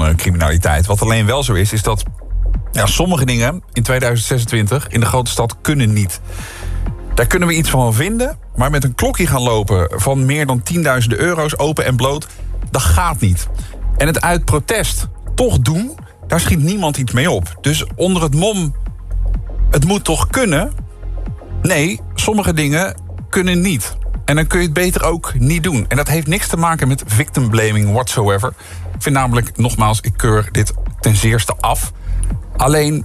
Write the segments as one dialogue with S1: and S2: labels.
S1: van criminaliteit. Wat alleen wel zo is dat sommige dingen in 2026 in de grote stad kunnen niet. Daar kunnen we iets van vinden, maar met een klokje gaan lopen van meer dan 10.000 euro's, open en bloot, dat gaat niet. En het uit protest toch doen, daar schiet niemand iets mee op. Dus onder het mom, het moet toch kunnen? Nee, sommige dingen kunnen niet. En dan kun je het beter ook niet doen. En dat heeft niks te maken met victim blaming whatsoever. Ik vind namelijk, nogmaals, ik keur dit ten zeerste af. Alleen,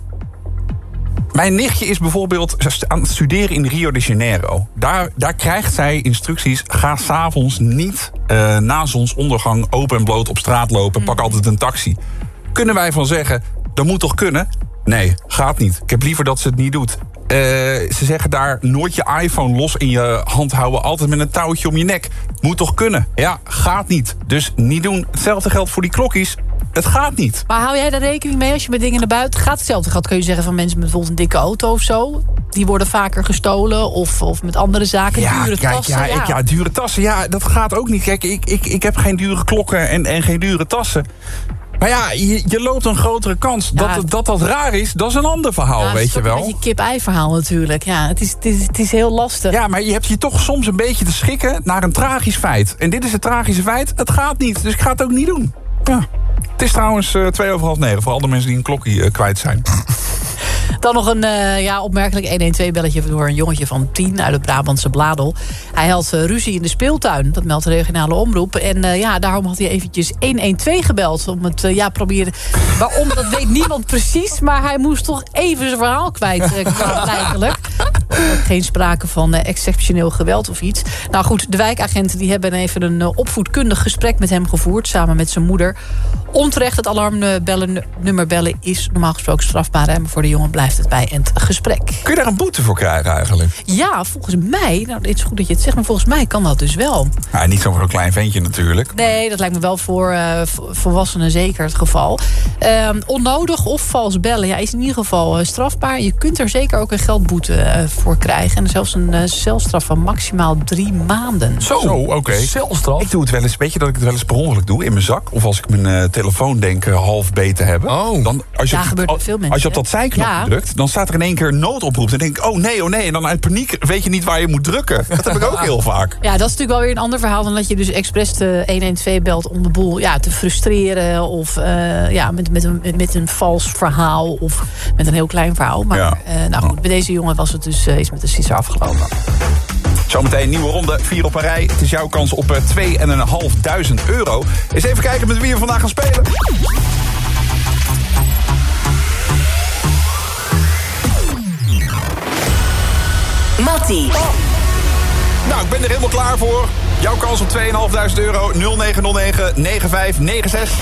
S1: mijn nichtje is bijvoorbeeld aan het studeren in Rio de Janeiro. Daar krijgt zij instructies. Ga 's avonds niet na zonsondergang open en bloot op straat lopen. Pak altijd een taxi. Kunnen wij van zeggen, dat moet toch kunnen? Nee, gaat niet. Ik heb liever dat ze het niet doet. Ze zeggen daar, nooit je iPhone los in je hand houden. Altijd met een touwtje om je nek. Moet toch kunnen? Ja, gaat niet. Dus niet doen. Hetzelfde geldt voor die klokjes. Het gaat niet.
S2: Maar hou jij daar rekening mee als je met dingen naar buiten gaat? Hetzelfde geldt, kun je zeggen, van mensen met bijvoorbeeld een dikke auto of zo. Die worden vaker gestolen of met andere zaken. Dure tassen.
S1: Dure tassen. Ja, dat gaat ook niet. Kijk, ik heb geen dure klokken en geen dure tassen. Maar ja, je loopt een grotere kans. Dat raar is, dat is een ander verhaal, weet je wel.
S2: Dat is een beetje kip-ei verhaal natuurlijk. Ja, het is heel lastig.
S1: Ja, maar je hebt je toch soms een beetje te schikken naar een tragisch feit. En dit is het tragische feit. Het gaat niet, dus ik ga het ook niet doen. Ja. Het is trouwens 9:02 voor al de mensen die een klokje kwijt zijn.
S2: Dan nog een opmerkelijk 112-belletje door een jongetje van 10 uit het Brabantse Bladel. Hij had ruzie in de speeltuin, dat meldt de regionale omroep. En daarom had hij eventjes 112 gebeld. Om het proberen. Waarom, dat weet niemand precies. Maar hij moest toch even zijn verhaal kwijt, eigenlijk. Geen sprake van exceptioneel geweld of iets. Nou goed, de wijkagenten die hebben even een opvoedkundig gesprek met hem gevoerd, samen met zijn moeder. Onterecht het alarmnummer bellen is normaal gesproken strafbaar. Maar voor de jongen blijft het bij het gesprek.
S1: Kun je daar een boete voor krijgen eigenlijk?
S2: Ja, volgens mij, het is goed dat je het zegt, maar volgens mij kan dat dus wel.
S1: Ja, niet zo'n klein ventje natuurlijk.
S2: Nee, dat lijkt me wel voor volwassenen zeker het geval. Onnodig of vals bellen is in ieder geval strafbaar. Je kunt er zeker ook een geldboete voor krijgen. En zelfs een celstraf van maximaal 3 maanden.
S1: Zo, oké.
S3: Celstraf?
S1: Ik doe het wel eens, weet je dat ik het wel eens per ongeluk doe in mijn zak? Of als ik mijn telefoon denk half beet te hebben.
S3: Oh.
S1: Dan, als je op dat zijknopje drukt, dan staat er in één keer noodoproep. Dan denk ik, oh nee. En dan uit paniek weet je niet waar je moet drukken. Dat heb ik ook heel vaak.
S2: Ja, dat is natuurlijk wel weer een ander verhaal dan dat je dus expres de 112 belt om de boel te frustreren. Of met een vals verhaal. Of met een heel klein verhaal. Maar goed, bij deze jongen was het dus iets met de sisser afgelopen.
S1: Zometeen nieuwe ronde, 4 op een rij. Het is jouw kans op 2.500 euro. Eens even kijken met wie we vandaag gaan spelen.
S4: Mattie.
S1: Nou, ik ben er helemaal klaar voor. Jouw kans op 2.500 euro. 0909 9596.